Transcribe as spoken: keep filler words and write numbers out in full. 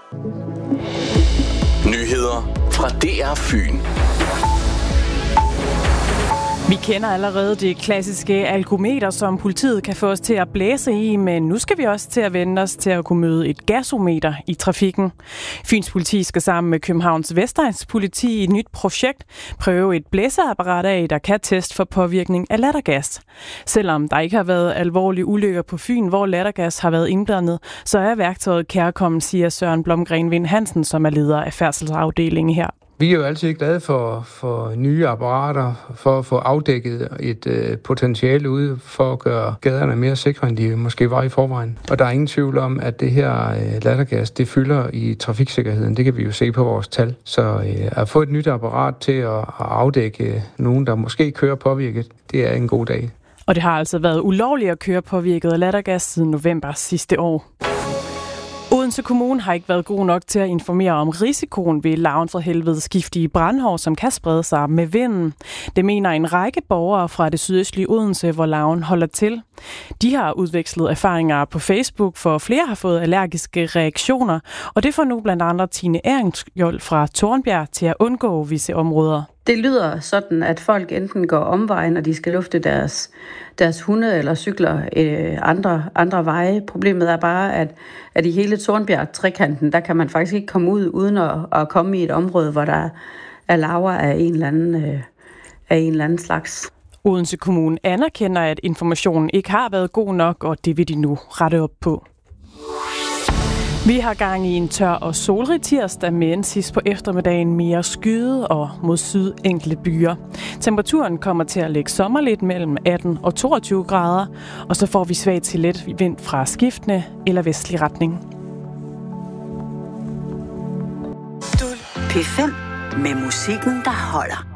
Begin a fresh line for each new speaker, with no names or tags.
Nyheder fra D R Fyn.
Vi kender allerede det klassiske alkometer, som politiet kan få os til at blæse i, men nu skal vi også til at vende os til at kunne møde et gasometer i trafikken. Fyns politi skal sammen med Københavns Vestegns politi i et nyt projekt prøve et blæseapparat af, der kan teste for påvirkning af lattergas. Selvom der ikke har været alvorlige ulykker på Fyn, hvor lattergas har været indblandet, så er værktøjet kærkommen, siger Søren Blomgren Vind Hansen, som er leder af færdselsafdelingen her.
Vi er jo altid glade for, for nye apparater, for at få afdækket et øh, potentiale ude, for at gøre gaderne mere sikre, end de måske var i forvejen. Og der er ingen tvivl om, at det her øh, lattergas, det fylder i trafiksikkerheden. Det kan vi jo se på vores tal. Så øh, at få et nyt apparat til at, at afdække nogen, der måske kører påvirket, det er en god dag.
Og det har altså været ulovligt at køre påvirket af lattergas siden november sidste år. Odense Kommune har ikke været god nok til at informere om risikoen ved larven fra helvedes giftige brandhår, som kan sprede sig med vinden. Det mener en række borgere fra det sydøstlige Odense, hvor larven holder til. De har udvekslet erfaringer på Facebook, for flere har fået allergiske reaktioner, og det får nu blandt andre Tine Ehrenskjold fra Tornbjerg til at undgå visse områder.
Det lyder sådan, at folk enten går omveje, når de skal lufte deres, deres hunde eller cykler øh, andre, andre veje. Problemet er bare, at, at i hele Tornbjerg-trekanten, der kan man faktisk ikke komme ud uden at, at komme i et område, hvor der er larver af en eller anden, øh, af en eller anden slags.
Odense Kommune anerkender, at informationen ikke har været god nok, og det vil de nu rette op på. Vi har gang i en tør og solrig tirsdag, men sidst på eftermiddagen mere skyde og mod syd enkelte byer. Temperaturen kommer til at ligge sommerligt mellem atten og toogtyve grader, og så får vi svag til let vind fra skiftende eller vestlig retning.
P fem med musikken, der holder.